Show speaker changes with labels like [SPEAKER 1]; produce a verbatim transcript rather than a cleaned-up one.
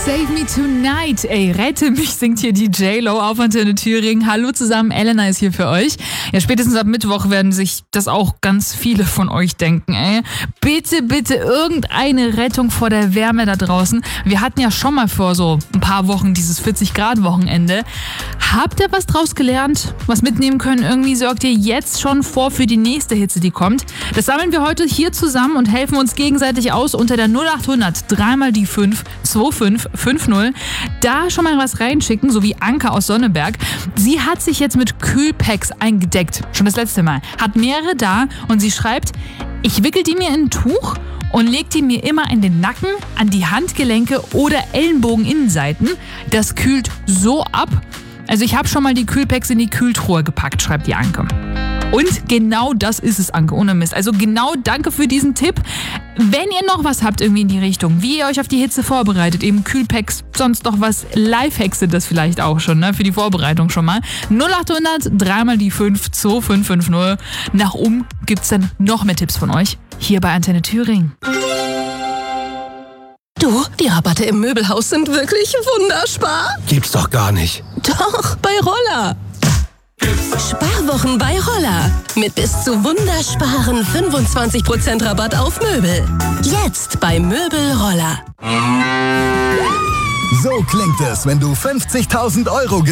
[SPEAKER 1] Save Me Tonight. Ey, rette mich, singt hier die J-Lo auf Antenne Thüringen. Hallo zusammen, Elena ist hier für euch. Ja, spätestens ab Mittwoch werden sich das auch ganz viele von euch denken, ey. Bitte, bitte irgendeine Rettung vor der Wärme da draußen. Wir hatten ja schon mal vor so ein paar Wochen dieses vierzig Grad Wochenende. Habt ihr was draus gelernt? Was mitnehmen können? Irgendwie sorgt ihr jetzt schon vor für die nächste Hitze, die kommt. Das sammeln wir heute hier zusammen und helfen uns gegenseitig aus unter der null acht hundert drei mal die fünf zwei fünf fünf null. Da schon mal was reinschicken, so wie Anke aus Sonneberg. Sie hat sich jetzt mit Kühlpacks eingedeckt. Schon das letzte Mal. Hat mehrere da und sie schreibt, ich wickel die mir in ein Tuch und leg die mir immer in den Nacken, an die Handgelenke oder Ellenbogeninnenseiten. Das kühlt so ab. Also ich habe schon mal die Kühlpacks in die Kühltruhe gepackt, schreibt die Anke. Und genau das ist es, Anke, ohne Mist. Also genau danke für diesen Tipp. Wenn ihr noch was habt irgendwie in die Richtung, wie ihr euch auf die Hitze vorbereitet, eben Kühlpacks, sonst noch was, Lifehacks sind das vielleicht auch schon, ne, für die Vorbereitung schon mal. null acht hundert drei mal die fünf zwei fünf fünf null. Nach oben gibt's dann noch mehr Tipps von euch, hier bei Antenne Thüringen.
[SPEAKER 2] Du, die Rabatte im Möbelhaus sind wirklich wunderspar.
[SPEAKER 3] Gibt's doch gar nicht.
[SPEAKER 2] Doch, bei Roller. Sparwochen bei Roller. Mit bis zu wundersparen fünfundzwanzig Prozent Rabatt auf Möbel. Jetzt bei Möbel Roller.
[SPEAKER 4] So klingt es, wenn du fünfzigtausend Euro